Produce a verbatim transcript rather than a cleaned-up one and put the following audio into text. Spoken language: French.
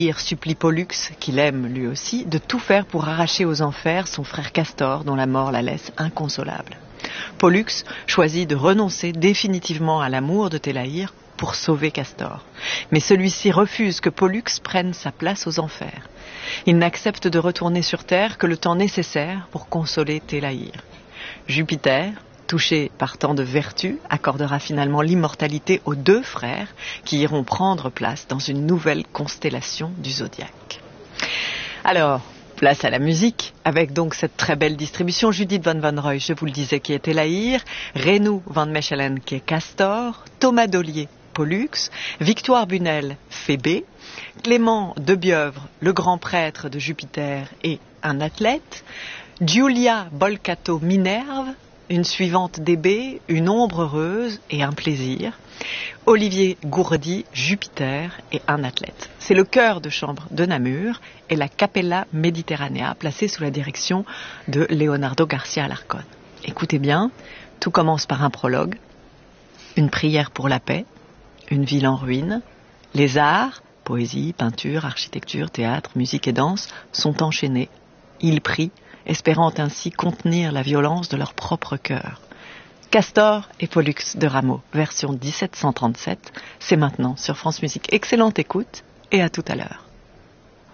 supplie Pollux, qu'il aime lui aussi, de tout faire pour arracher aux enfers son frère Castor, dont la mort la laisse inconsolable. Pollux choisit de renoncer définitivement à l'amour de Télaïr pour sauver Castor. Mais celui-ci refuse que Pollux prenne sa place aux enfers. Il n'accepte de retourner sur Terre que le temps nécessaire pour consoler Télaïr. Jupiter, touché par tant de vertus, accordera finalement l'immortalité aux deux frères qui iront prendre place dans une nouvelle constellation du zodiaque. Alors, place à la musique, avec donc cette très belle distribution. Judith van Wanrooij, je vous le disais, qui est Télaïr, Renoux van Mechelen, qui est Castor, Thomas Dollier, Pollux, Victoire Bunel, Phébé, Clément de Bieuvre, le grand prêtre de Jupiter et un athlète, Giulia Bolcato, Minerve, une suivante d'Hébé, une ombre heureuse et un plaisir, Olivier Gourdi, Jupiter et un athlète. C'est le chœur de chambre de Namur et la Capella Mediterranea, placée sous la direction de Leonardo Garcia Alarcón. Écoutez bien, tout commence par un prologue, une prière pour la paix, une ville en ruine, les arts, poésie, peinture, architecture, théâtre, musique et danse, sont enchaînés. Ils prient, espérant ainsi contenir la violence de leur propre cœur. Castor et Pollux de Rameau, version dix-sept cent trente-sept, c'est maintenant sur France Musique. Excellente écoute et à tout à l'heure.